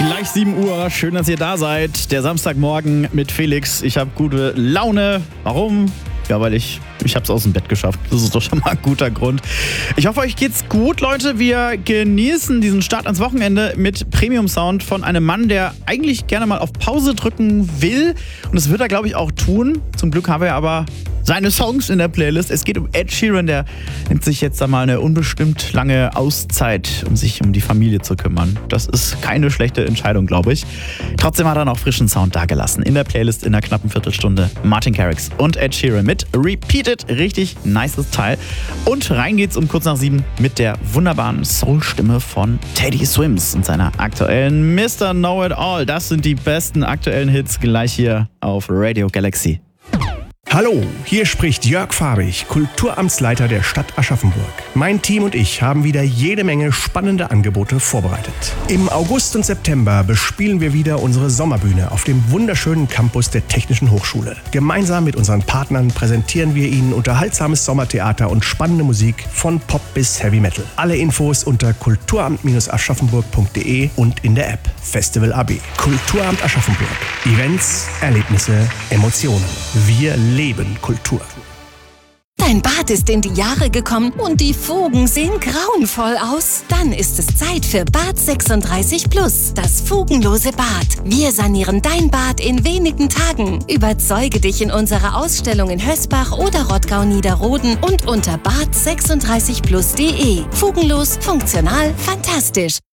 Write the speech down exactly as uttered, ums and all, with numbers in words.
Gleich sieben Uhr, schön, dass ihr da seid. Der Samstagmorgen mit Felix. Ich habe gute Laune. Warum? Ja, weil ich, ich habe es aus dem Bett geschafft. Das ist doch schon mal ein guter Grund. Ich hoffe, euch geht's gut, Leute. Wir genießen diesen Start ans Wochenende mit Premium-Sound von einem Mann, der eigentlich gerne mal auf Pause drücken will. Und das wird er, glaube ich, auch tun. Zum Glück haben wir aber seine Songs in der Playlist. Es geht um Ed Sheeran, der nimmt sich jetzt einmal eine unbestimmt lange Auszeit, um sich um die Familie zu kümmern. Das ist keine schlechte Entscheidung, glaube ich. Trotzdem hat er noch frischen Sound dagelassen. In der Playlist in einer knappen Viertelstunde Martin Garrix und Ed Sheeran mit Repeated. Richtig nices Teil. Und rein geht's um kurz nach sieben mit der wunderbaren Soul-Stimme von Teddy Swims und seiner aktuellen Mister Know It All. Das sind die besten aktuellen Hits gleich hier auf Radio Galaxy. Hallo, hier spricht Jörg Fahrig, Kulturamtsleiter der Stadt Aschaffenburg. Mein Team und ich haben wieder jede Menge spannende Angebote vorbereitet. Im August und September bespielen wir wieder unsere Sommerbühne auf dem wunderschönen Campus der Technischen Hochschule. Gemeinsam mit unseren Partnern präsentieren wir Ihnen unterhaltsames Sommertheater und spannende Musik von Pop bis Heavy Metal. Alle Infos unter kulturamt aschaffenburg punkt de und in der App Festival A B. Kulturamt Aschaffenburg. Events, Erlebnisse, Emotionen. Wir leben Kultur. Dein Bad ist in die Jahre gekommen und die Fugen sehen grauenvoll aus? Dann ist es Zeit für Bad sechsunddreißig Plus, das fugenlose Bad. Wir sanieren dein Bad in wenigen Tagen. Überzeuge dich in unserer Ausstellung in Hösbach oder Rottgau-Niederroden und unter bad sechsunddreißig plus punkt de. Fugenlos, funktional, fantastisch.